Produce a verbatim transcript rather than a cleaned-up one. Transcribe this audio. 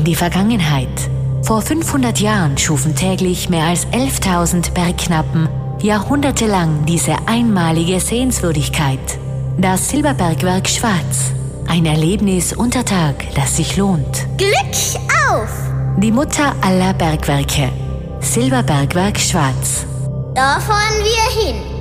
die Vergangenheit. Vor fünfhundert Jahren schufen täglich mehr als elftausend Bergknappen jahrhundertelang diese einmalige Sehenswürdigkeit. Das Silberbergwerk Schwarz. Ein Erlebnis unter Tag, das sich lohnt. Glück auf! Die Mutter aller Bergwerke. Silberbergwerk Schwarz. Da fahren wir hin.